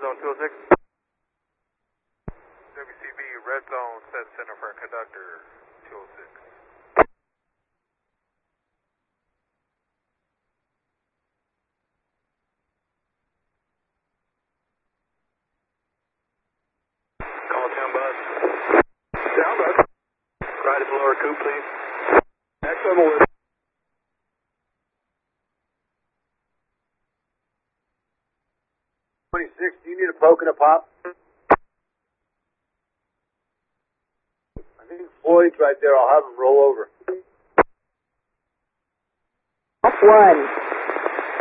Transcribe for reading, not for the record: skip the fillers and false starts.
zone 206. WCB, red zone, set center for conductor 206. Call town bus. Town bus. Right at the lower coupe, please. Next level with 26, do you need a poke and a pop? I think Floyd's right there. I'll have him roll over. Off 1.